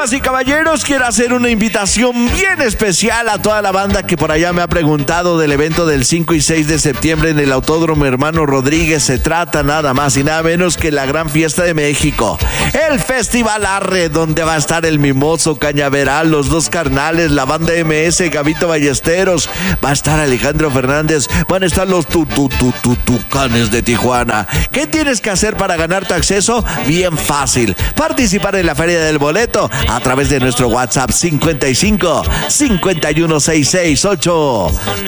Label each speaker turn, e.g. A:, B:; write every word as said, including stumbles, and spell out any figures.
A: Damas y caballeros, quiero hacer una invitación bien especial a toda la banda que por allá me ha preguntado del evento del cinco y seis de septiembre en el Autódromo Hermano Rodríguez. Se trata nada más y nada menos que la gran fiesta de México, el Festival Arre, donde va a estar el Mimoso, Cañaveral, los Dos Carnales, la banda M S, Gabito Ballesteros, va a estar Alejandro Fernández, van a estar los tu, tu, tu, tu, Tucanes de Tijuana. ¿Qué tienes que hacer para ganar tu acceso? Bien fácil, participar en la Feria del Boleto a través de nuestro WhatsApp cincuenta y cinco, cincuenta y uno, seiscientos sesenta y ocho.